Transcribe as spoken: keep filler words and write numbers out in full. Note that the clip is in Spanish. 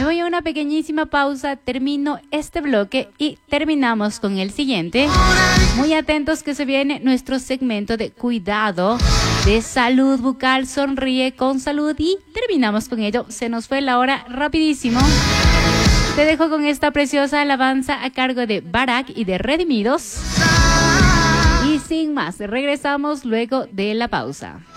voy a una pequeñísima pausa, termino este bloque y terminamos con el siguiente. Muy atentos que se viene nuestro segmento de cuidado de salud bucal. Sonríe con salud y terminamos con ello. Se nos fue la hora rapidísimo. Te dejo con esta preciosa alabanza a cargo de Barak y de Redimidos. Y sin más, regresamos luego de la pausa.